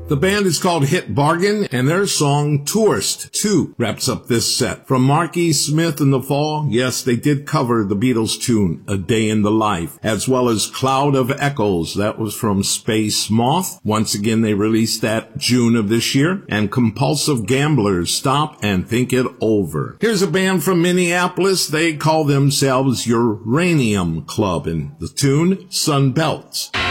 The band is called Hit Bargain, and their song Tourist 2 wraps up this set. From Mark E. Smith and the Fall, yes, they did cover the Beatles tune, A Day in the Life, as well as Cloud of Echoes. That was from Space Moth. Once again, they released that June of this year. And Compulsive Gamblers, Stop and Think It Over. Here's a band from Minneapolis. They call themselves Uranium Club, and the tune, Sun Belts.